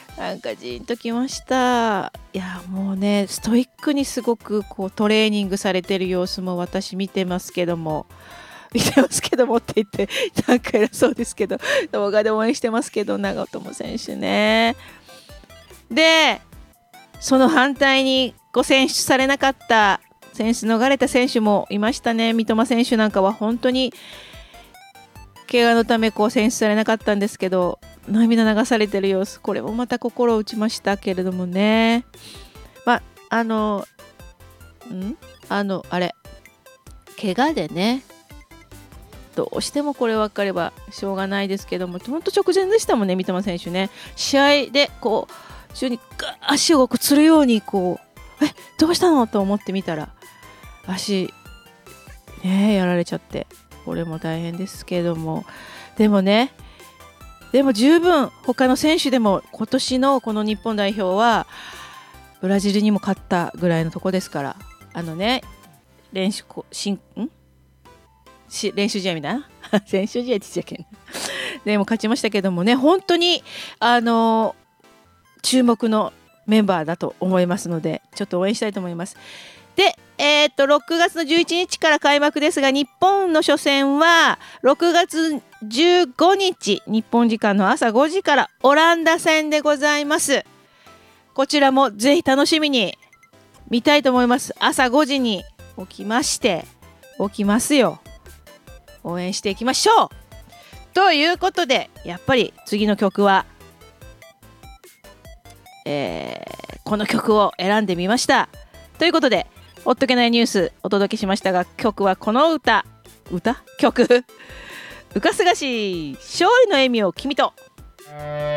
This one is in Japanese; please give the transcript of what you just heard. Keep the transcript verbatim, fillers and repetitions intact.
なんかジーンときました。いやもうねストイックにすごくこうトレーニングされてる様子も私見てますけども見てますけどもって言ってなんか偉そうですけど動画で応援してますけど長友選手ね。でその反対にこう選出されなかった選出逃れた選手もいましたね。三笘選手なんかは本当に怪我のためこう選出されなかったんですけど涙流されてる様子、これもまた心を打ちましたけれどもね。まああのんあのあれ怪我でねどうしてもこれ分かればしょうがないですけども本当直前でしたもんね三笘選手ね。試合でこう中にガー足をこうつるようにこうえどうしたのと思ってみたら足ねやられちゃってこれも大変ですけどもでもねでも十分他の選手でも今年のこの日本代表はブラジルにも勝ったぐらいのとこですからあのね練習こしんんし練習試合みたいな練習試合って言っちゃいけんでも勝ちましたけどもね本当にあの注目のメンバーだと思いますのでちょっと応援したいと思います。で、えー、っとろくがつのじゅういちにちから開幕ですが日本の初戦はろくがつじゅうごにち日本時間の朝ごじからオランダ戦でございます。こちらもぜひ楽しみに見たいと思います。朝ごじに起きまして起きますよ。応援していきましょうということでやっぱり次の曲は、えー、この曲を選んでみましたということでほっとけないニュースお届けしましたが曲はこの歌歌曲うかすがし勝利の笑みを君と